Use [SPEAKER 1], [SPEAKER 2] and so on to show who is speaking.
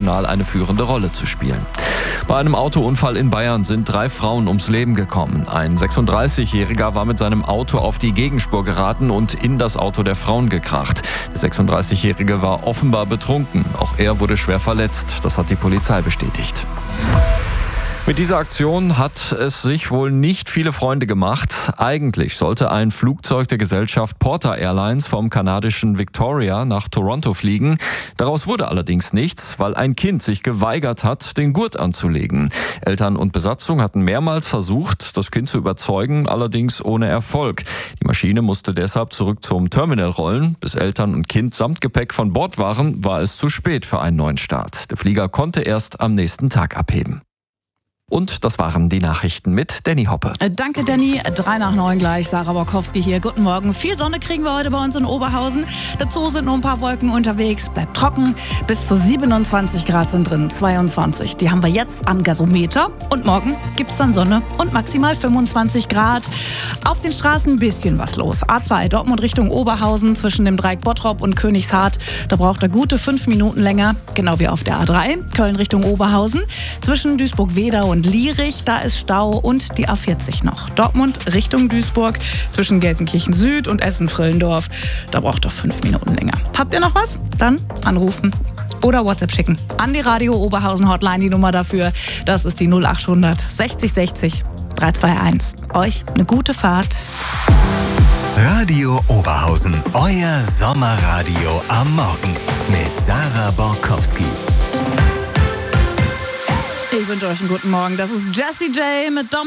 [SPEAKER 1] international eine führende Rolle zu spielen. Bei einem Autounfall in Bayern sind 3 Frauen ums Leben gekommen. Ein 36-Jähriger war mit seinem Auto auf die Gegenspur geraten und in das Auto der Frauen gekracht. Der 36-Jährige war offenbar betrunken. Auch er wurde schwer verletzt. Das hat die Polizei bestätigt. Mit dieser Aktion hat es sich wohl nicht viele Freunde gemacht. Eigentlich sollte ein Flugzeug der Gesellschaft Porter Airlines vom kanadischen Victoria nach Toronto fliegen. Daraus wurde allerdings nichts, weil ein Kind sich geweigert hat, den Gurt anzulegen. Eltern und Besatzung hatten mehrmals versucht, das Kind zu überzeugen, allerdings ohne Erfolg. Die Maschine musste deshalb zurück zum Terminal rollen. Bis Eltern und Kind samt Gepäck von Bord waren, war es zu spät für einen neuen Start. Der Flieger konnte erst am nächsten Tag abheben. Und das waren die Nachrichten mit Danny Hoppe.
[SPEAKER 2] Danke, Danny. 8:03 gleich. Sarah Borkowski hier. Guten Morgen. Viel Sonne kriegen wir heute bei uns in Oberhausen. Dazu sind nur ein paar Wolken unterwegs. Bleibt trocken. Bis zu 27 Grad sind drin. 22. Die haben wir jetzt am Gasometer. Und morgen gibt's dann Sonne und maximal 25 Grad. Auf den Straßen ein bisschen was los. A2 Dortmund Richtung Oberhausen zwischen dem Dreieck Bottrop und Königshardt. Da braucht er gute 5 Minuten länger. Genau wie auf der A3 Köln Richtung Oberhausen. Zwischen Duisburg-Wedau und Lierich, da ist Stau und die A40 noch. Dortmund Richtung Duisburg zwischen Gelsenkirchen Süd und Essen-Frillendorf. Da braucht er 5 Minuten länger. Habt ihr noch was? Dann anrufen oder WhatsApp schicken. An die Radio Oberhausen Hotline die Nummer dafür. Das ist die 0800 60 60 321. Euch eine gute Fahrt.
[SPEAKER 3] Radio Oberhausen, euer Sommerradio am Morgen mit Sarah Borkowski.
[SPEAKER 2] Ich wünsche euch einen guten Morgen. Das ist Jessie J mit Dom.